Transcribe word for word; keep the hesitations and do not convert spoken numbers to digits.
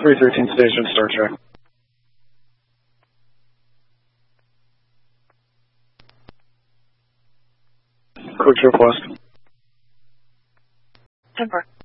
three thirteen Station, Star Trek. Quick request. Temper.